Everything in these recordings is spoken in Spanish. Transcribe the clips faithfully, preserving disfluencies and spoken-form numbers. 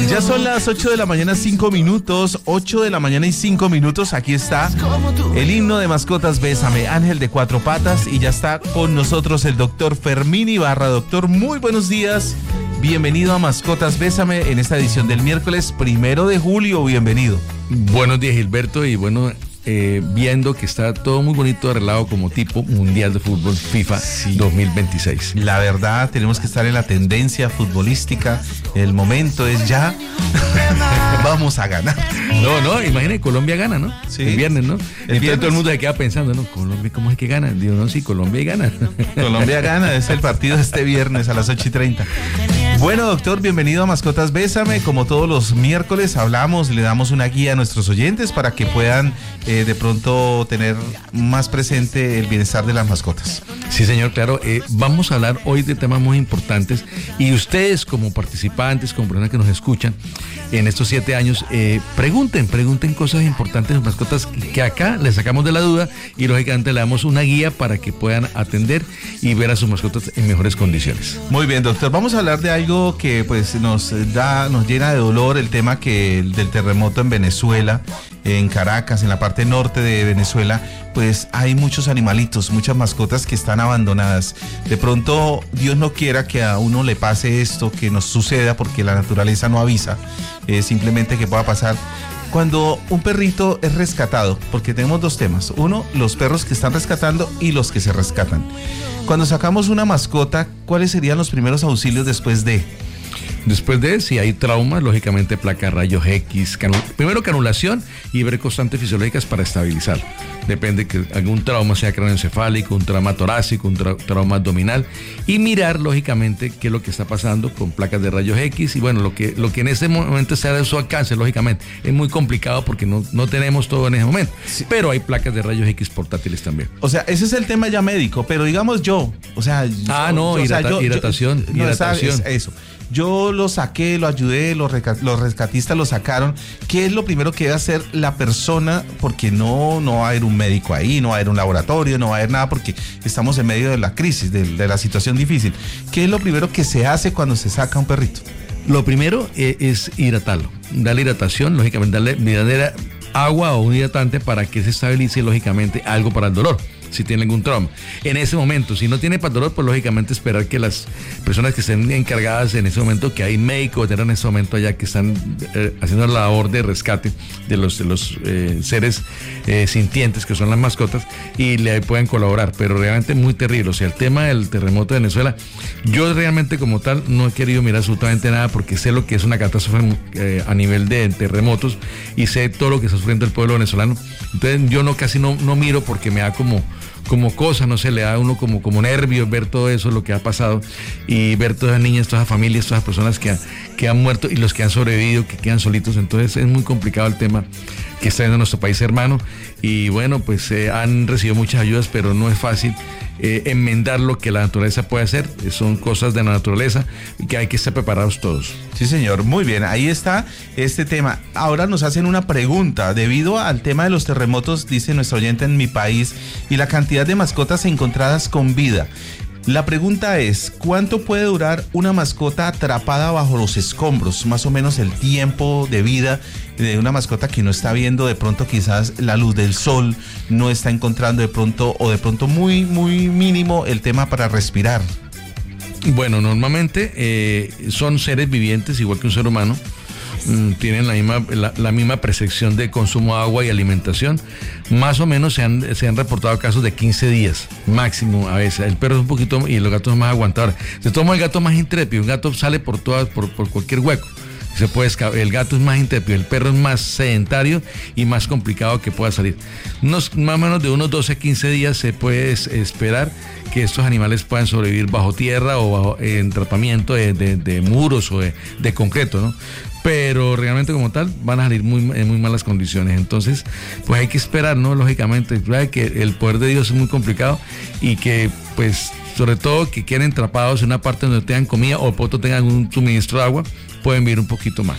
Ya son las ocho de la mañana, cinco minutos, ocho de la mañana y cinco minutos, aquí está el himno de mascotas Bésame, Ángel de Cuatro Patas, y ya está con nosotros el doctor Fermín Ibarra. Doctor, muy buenos días, bienvenido a Mascotas Bésame en esta edición del miércoles primero de julio, bienvenido. Buenos días, Gilberto, y bueno, eh, viendo que está todo muy bonito arreglado como tipo Mundial de Fútbol FIFA sí. dos mil veintiséis. La verdad, tenemos que estar en la tendencia futbolística, el momento es ya, vamos a ganar. No, no, imagínate, Colombia gana, ¿no? Sí. El viernes, ¿no? El Entonces viernes. todo el mundo se queda pensando, ¿no? Colombia, ¿cómo es que gana? Digo, no, sí, Colombia gana. Colombia gana, es el partido este viernes a las ocho y treinta. Bueno, doctor, bienvenido a Mascotas Bésame. Como todos los miércoles hablamos, le damos una guía a nuestros oyentes para que puedan eh, de pronto tener más presente el bienestar de las mascotas. Sí, señor, claro. Eh, vamos a hablar hoy de temas muy importantes y ustedes como participantes, como personas que nos escuchan en estos siete años, eh, pregunten, pregunten cosas importantes de mascotas que acá les sacamos de la duda y lógicamente le damos una guía para que puedan atender y ver a sus mascotas en mejores condiciones. Muy bien, doctor, vamos a hablar de algo que pues nos da, nos llena de dolor, el tema que del terremoto en Venezuela, en Caracas, en la parte norte de Venezuela, pues hay muchos animalitos, muchas mascotas que están abandonadas. De pronto, Dios no quiera que a uno le pase esto, que nos suceda, porque la naturaleza no avisa, eh, simplemente que pueda pasar. Cuando un perrito es rescatado, porque tenemos dos temas, uno, los perros que están rescatando y los que se rescatan. Cuando sacamos una mascota, ¿cuáles serían los primeros auxilios después de...? Después de, si hay traumas, lógicamente placa rayos X, canu primero canulación y ver constantes fisiológicas para estabilizar. Depende que algún trauma sea craneoencefálico, un trauma torácico, un tra trauma abdominal y mirar lógicamente qué es lo que está pasando con placas de rayos X y bueno, lo que, lo que en ese momento sea de su alcance, lógicamente. Es muy complicado porque no, no tenemos todo en ese momento, sí. Pero hay placas de rayos X portátiles también. O sea, ese es el tema ya médico, pero digamos yo, o sea... Ah, yo, no, yo, hidrata o sea, yo, hidratación, yo, no, hidratación. Esa, es, eso. Yo lo saqué, lo ayudé, los, los rescatistas lo sacaron. ¿Qué es lo primero que debe hacer la persona? Porque no, no va a haber un médico ahí, no va a haber un laboratorio, no va a haber nada porque estamos en medio de la crisis, de, de la situación difícil. ¿Qué es lo primero que se hace cuando se saca un perrito? Lo primero es, es hidratarlo, darle hidratación, lógicamente darle, darle agua o un hidratante para que se estabilice lógicamente algo para el dolor. Si tiene algún trauma. En ese momento, si no tiene para el dolor, pues lógicamente esperar que las personas que estén encargadas en ese momento, que hay médicos en ese momento allá que están eh, haciendo la labor de rescate de los, de los eh, seres eh, sintientes que son las mascotas y le puedan colaborar, pero realmente muy terrible. O sea, el tema del terremoto de Venezuela, yo realmente como tal no he querido mirar absolutamente nada porque sé lo que es una catástrofe eh, a nivel de terremotos y sé todo lo que está sufriendo el pueblo venezolano. Entonces yo no casi no, no miro porque me da como como cosa, no sé, le da a uno como, como nervios ver todo eso, lo que ha pasado y ver todas las niñas, todas las familias, todas las personas que, ha, que han muerto y los que han sobrevivido, que quedan solitos. Entonces es muy complicado el tema que está en nuestro país hermano y bueno, pues eh, han recibido muchas ayudas, pero no es fácil eh, enmendar lo que la naturaleza puede hacer. Son cosas de la naturaleza y que hay que estar preparados todos. Sí, señor, muy bien, ahí está este tema. Ahora nos hacen una pregunta, debido al tema de los terremotos, dice nuestro oyente, en mi país, y la cantidad de mascotas encontradas con vida. La pregunta es, ¿cuánto puede durar una mascota atrapada bajo los escombros? Más o menos el tiempo de vida de una mascota que no está viendo de pronto quizás la luz del sol, no está encontrando de pronto, o de pronto muy, muy mínimo el tema para respirar. Bueno, normalmente eh, son seres vivientes igual que un ser humano. Tienen la misma, la, la misma percepción de consumo de agua y alimentación. Más o menos se han, se han reportado casos de quince días máximo a veces. El perro es un poquito y los gatos son más aguantadores. Se toma el gato más intrépido, un gato sale por todas, por, por cualquier hueco. Se puede escapar. El gato es más intrépido, el perro es más sedentario y más complicado que pueda salir. Unos, más o menos de unos doce a quince días se puede esperar que estos animales puedan sobrevivir bajo tierra o bajo, en tratamiento de, de, de muros o de, de concreto, ¿no? Pero realmente como tal van a salir muy, en muy malas condiciones. Entonces pues hay que esperar, ¿no? Lógicamente, claro que el poder de Dios es muy complicado y que pues sobre todo que queden atrapados en una parte donde tengan comida o por otro tengan un suministro de agua, pueden vivir un poquito más.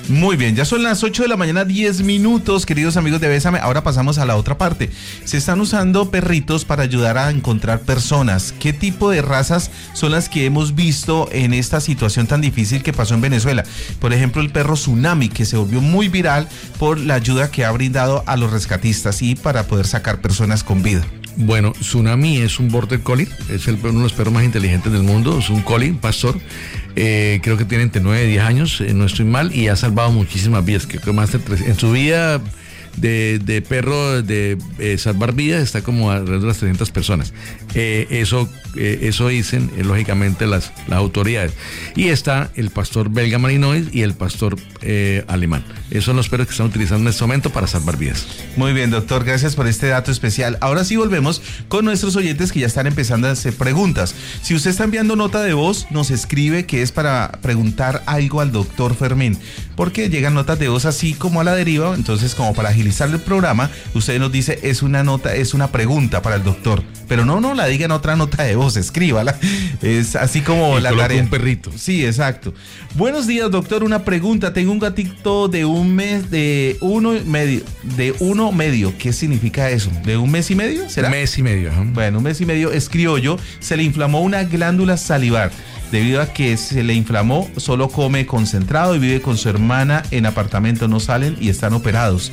Muy bien, ya son las ocho de la mañana, diez minutos, queridos amigos de Bésame. Ahora pasamos a la otra parte. Se están usando perritos para ayudar a encontrar personas. ¿Qué tipo de razas son las que hemos visto en esta situación tan difícil que pasó en Venezuela? Por ejemplo, el perro Tsunami, que se volvió muy viral por la ayuda que ha brindado a los rescatistas y para poder sacar personas con vida. Bueno, Tsunami es un border collie, es el, uno de los perros más inteligentes del mundo, es un collie, un pastor, eh, creo que tiene entre nueve y diez años, eh, no estoy mal, y ha salvado muchísimas vidas, creo que más de tres, en su vida de, de perro de eh, salvar vidas está como alrededor de las trescientas personas. Eh, eso, eh, eso dicen eh, lógicamente las, las autoridades. Y está el pastor belga Malinois y el pastor eh, alemán. Esos son los perros que están utilizando en este momento para salvar vidas. Muy bien, doctor, gracias por este dato especial. Ahora sí volvemos con nuestros oyentes que ya están empezando a hacer preguntas. Si usted está enviando nota de voz, nos escribe que es para preguntar algo al doctor Fermín, porque llegan notas de voz así como a la deriva. Entonces, como para agilizar el programa, usted nos dice, es una nota, es una pregunta para el doctor, pero no, no la diga en otra nota de voz, escríbala, es así como y la tarea. Un perrito. Sí, exacto. Buenos días, doctor, una pregunta, tengo un gatito de un mes, de uno medio, de uno medio, ¿qué significa eso? ¿De un mes y medio? ¿Será? Un mes y medio. Ajá. Bueno, un mes y medio, es criollo, se le inflamó una glándula salivar. Debido a que se le inflamó, solo come concentrado y vive con su hermana en apartamento, no salen y están operados.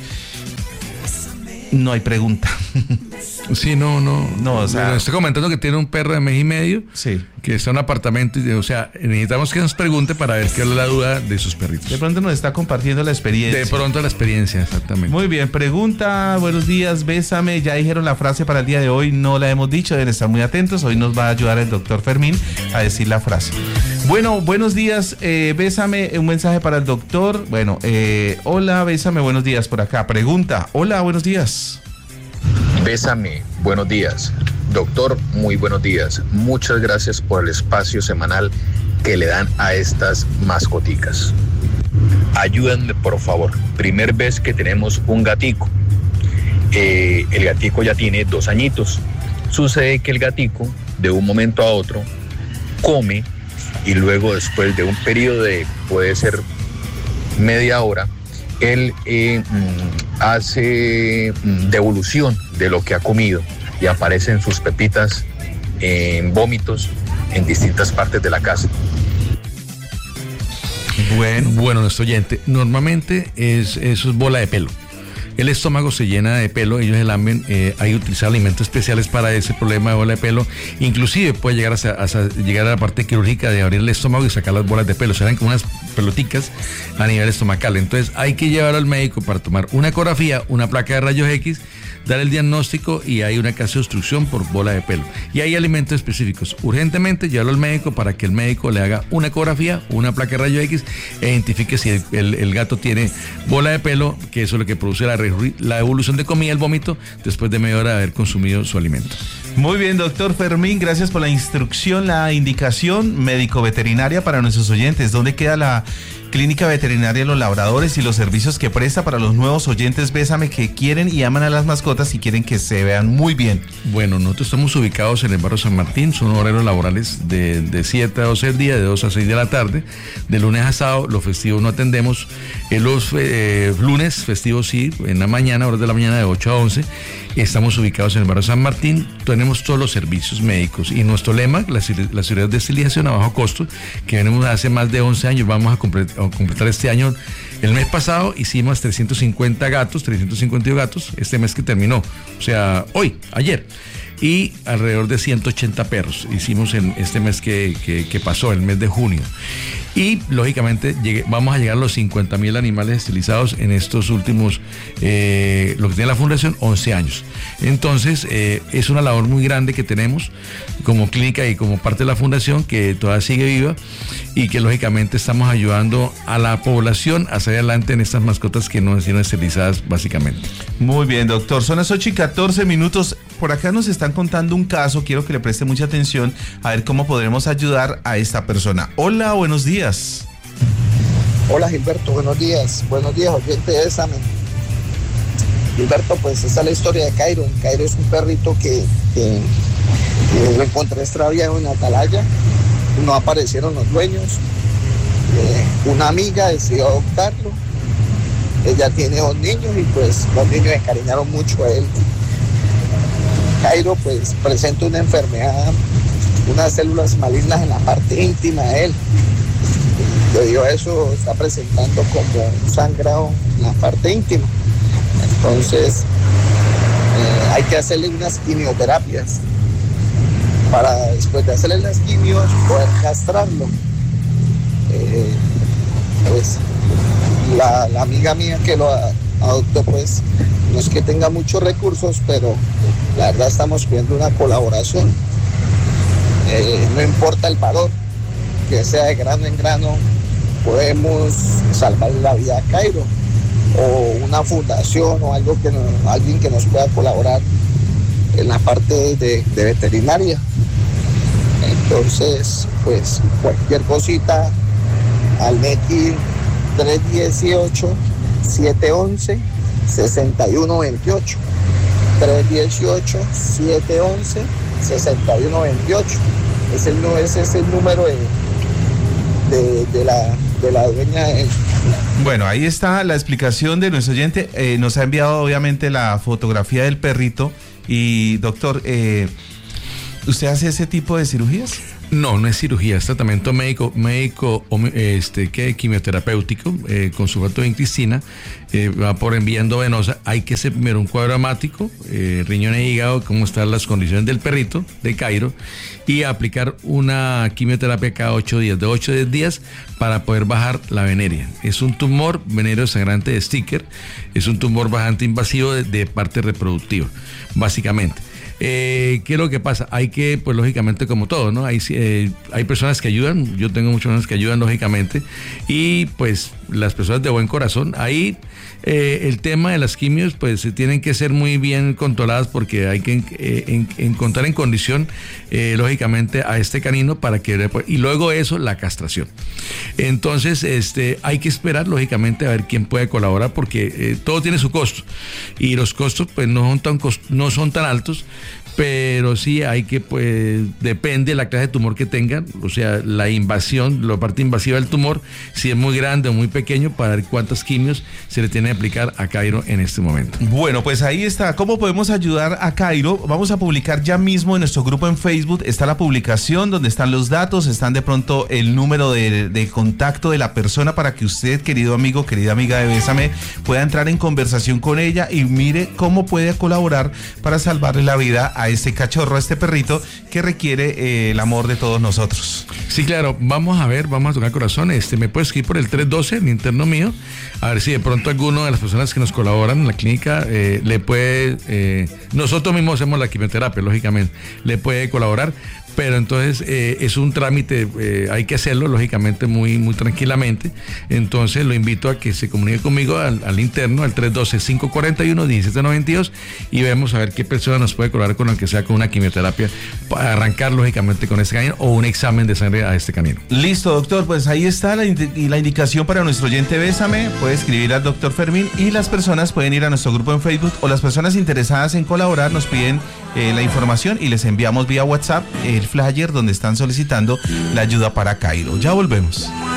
No hay pregunta. Sí, no, no. No, o sea, bueno, estoy comentando que tiene un perro de mes y medio. Sí. Que está en un apartamento. Y, o sea, necesitamos que nos pregunte para ver qué es la duda de sus perritos. De pronto nos está compartiendo la experiencia. De pronto la experiencia, exactamente. Muy bien, pregunta, buenos días, Bésame. Ya dijeron la frase para el día de hoy, no la hemos dicho, deben estar muy atentos. Hoy nos va a ayudar el doctor Fermín a decir la frase. Bueno, buenos días, eh, Bésame, un mensaje para el doctor. Bueno, eh, hola, Bésame, buenos días por acá. Pregunta, hola, buenos días. Bésame, buenos días. Doctor, muy buenos días. Muchas gracias por el espacio semanal que le dan a estas mascoticas. Ayúdenme, por favor. Primer vez que tenemos un gatico. Eh, el gatico ya tiene dos añitos. Sucede que el gatico, de un momento a otro, come y luego, después de un periodo de, puede ser media hora, él eh, hace devolución de lo que ha comido y aparecen sus pepitas en vómitos en distintas partes de la casa. Bueno, bueno, nuestro oyente, normalmente es, eso es bola de pelo. El estómago se llena de pelo, ellos el lamen, eh, hay que utilizar alimentos especiales para ese problema de bola de pelo, inclusive puede llegar a, a, a llegar a la parte quirúrgica de abrir el estómago y sacar las bolas de pelo, se ven como unas peloticas a nivel estomacal. Entonces hay que llevar al médico para tomar una ecografía, una placa de rayos X, dar el diagnóstico y hay una casi obstrucción por bola de pelo. Y hay alimentos específicos. Urgentemente llevarlo al médico para que el médico le haga una ecografía, una placa de rayos X e identifique si el, el, el gato tiene bola de pelo, que eso es lo que produce la, la evolución de comida, el vómito, después de media hora de haber consumido su alimento. Muy bien, doctor Fermín, gracias por la instrucción, la indicación médico-veterinaria para nuestros oyentes. ¿Dónde queda la Clínica Veterinaria de los Labradores y los servicios que presta para los nuevos oyentes Bésame que quieren y aman a las mascotas y quieren que se vean muy bien? Bueno, nosotros estamos ubicados en el barrio San Martín, son horarios laborales de, de siete a doce del día, de dos a seis de la tarde, de lunes a sábado. Los festivos no atendemos, eh, los eh, lunes festivos sí, en la mañana, horas de la mañana de ocho a once. Estamos ubicados en el barrio San Martín, tenemos todos los servicios médicos y nuestro lema, la, la seguridad de estilización a bajo costo, que venimos hace más de once años, vamos a, complet, a completar este año. El mes pasado hicimos trescientos cincuenta gatos, trescientos cincuenta y dos gatos, este mes que terminó, o sea, hoy, ayer, y alrededor de ciento ochenta perros hicimos en este mes que, que, que pasó, el mes de junio. Y lógicamente llegue, vamos a llegar a los cincuenta mil animales estilizados en estos últimos, eh, lo que tiene la fundación, once años. Entonces eh, es una labor muy grande que tenemos como clínica y como parte de la fundación, que todavía sigue viva y que lógicamente estamos ayudando a la población a salir adelante en estas mascotas que no han sido esterilizadas básicamente. Muy bien, doctor, son las ocho y catorce minutos. Por acá nos están contando un caso, quiero que le preste mucha atención a ver cómo podremos ayudar a esta persona. Hola, buenos días. Hola Gilberto, buenos días. Buenos días, oyente de Bésame. Gilberto, pues esta es la historia de Cairo. Cairo es un perrito que, que, que lo encontré extraviado en Atalaya. No aparecieron los dueños. Eh, una amiga decidió adoptarlo ella tiene dos niños y pues los niños encariñaron mucho a él. Cairo pues presenta una enfermedad, unas células malignas en la parte íntima de él. Debido a eso está presentando como un sangrado en la parte íntima. Entonces eh, hay que hacerle unas quimioterapias para después de hacerle las quimios poder castrarlo. Eh, pues la, la amiga mía que lo adoptó pues no es que tenga muchos recursos, pero la verdad estamos pidiendo una colaboración. Eh, no importa el valor, que sea de grano en grano, podemos salvar la vida a Cairo, o una fundación o algo que no, alguien que nos pueda colaborar en la parte de, de veterinaria. Entonces, pues cualquier cosita al M E X I tres uno ocho, siete uno uno, seis uno dos ocho, tres uno ocho, siete uno uno, seis uno dos ocho. Ese, ese es el número de, de, de, la, de la dueña de él. Bueno, ahí está la explicación de nuestro oyente. Eh, nos ha enviado obviamente la fotografía del perrito. Y doctor, eh, ¿usted hace ese tipo de cirugías? No, no es cirugía, es tratamiento médico, médico este, que quimioterapéutico eh, con sulfato de vincristina, eh, va por envía endovenosa. Hay que hacer primero un cuadro hemático, eh, riñón e hígado, cómo están las condiciones del perrito, de Cairo, y aplicar una quimioterapia cada ocho días, de ocho a diez días, para poder bajar la venerea. Es un tumor venéreo sangrante de Sticker, es un tumor bastante invasivo de, de parte reproductiva, básicamente. Eh, ¿Qué es lo que pasa? Hay que, pues lógicamente como todo, ¿no? Hay, eh, hay personas que ayudan, yo tengo muchas personas que ayudan lógicamente, y pues las personas de buen corazón, ahí eh, el tema de las quimios pues tienen que ser muy bien controladas, porque hay que eh, en, encontrar en condición eh, lógicamente a este canino para que, y luego eso, la castración. Entonces este, hay que esperar lógicamente a ver quién puede colaborar, porque eh, todo tiene su costo, y los costos pues no son tan, cost- no son tan altos, pero sí hay que, pues, depende de la clase de tumor que tengan, o sea, la invasión, la parte invasiva del tumor, si es muy grande o muy pequeño, para ver cuántas quimios se le tiene que aplicar a Cairo en este momento. Bueno, pues ahí está. ¿Cómo podemos ayudar a Cairo? Vamos a publicar ya mismo en nuestro grupo en Facebook, está la publicación donde están los datos, están de pronto el número de, de contacto de la persona para que usted, querido amigo, querida amiga de Bésame, pueda entrar en conversación con ella y mire cómo puede colaborar para salvarle la vida a este cachorro, a este perrito que requiere eh, el amor de todos nosotros. Sí, claro, vamos a ver, vamos a tocar corazón. Este, me puedes escribir por el tres uno dos, el interno mío, a ver si de pronto alguno de las personas que nos colaboran en la clínica eh, le puede, eh, nosotros mismos hacemos la quimioterapia, lógicamente, le puede colaborar. Pero entonces eh, es un trámite, eh, hay que hacerlo lógicamente muy, muy tranquilamente. Entonces lo invito a que se comunique conmigo al, al interno, al tres uno dos, cinco cuatro uno, uno siete nueve dos, y vemos a ver qué persona nos puede colaborar con el que sea con una quimioterapia para arrancar lógicamente con este canino, o un examen de sangre a este canino. Listo, doctor, pues ahí está la, ind- y la indicación para nuestro oyente Bésame. Puede escribir al doctor Fermín, y las personas pueden ir a nuestro grupo en Facebook, o las personas interesadas en colaborar nos piden eh, la información y les enviamos vía WhatsApp el flyer donde están solicitando la ayuda para Cairo. Ya volvemos.